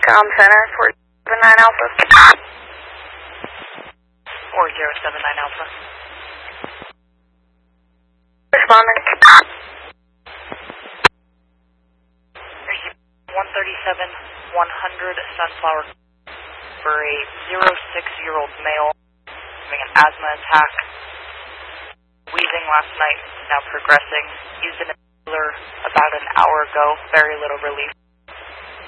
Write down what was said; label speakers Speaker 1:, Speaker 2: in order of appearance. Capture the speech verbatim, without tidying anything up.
Speaker 1: Com Center, four seven nine Alpha.
Speaker 2: four zero seven nine Alpha.
Speaker 1: Responding.
Speaker 2: one thirty-seven, one hundred Sunflower for a zero six-year-old male having an asthma attack. Wheezing last night, now progressing. Used an inhaler about an hour ago, very little relief.